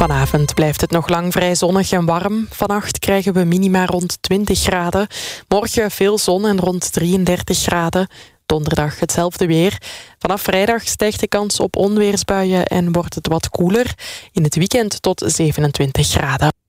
Vanavond blijft het nog lang vrij zonnig en warm. Vannacht krijgen we minima rond 20 graden. Morgen veel zon en rond 33 graden. Donderdag hetzelfde weer. Vanaf vrijdag stijgt de kans op onweersbuien en wordt het wat koeler. In het weekend tot 27 graden.